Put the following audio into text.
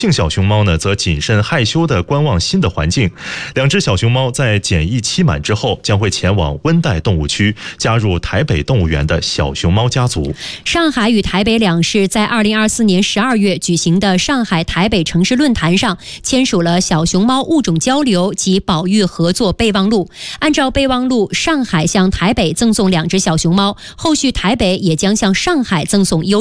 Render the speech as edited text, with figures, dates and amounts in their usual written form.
性小熊猫呢，则谨慎害羞地观望新的环境。两只小熊猫在检疫期满之后，将会前往温带动物区，加入台北动物园的小熊猫家族。 上海与台北两市在2024年12月举行的上海台北城市论坛上，签署了小熊猫物种交流及保育合作备忘录。按照备忘录，上海向台北赠送2只小熊猫，后续台北也将向上海赠送优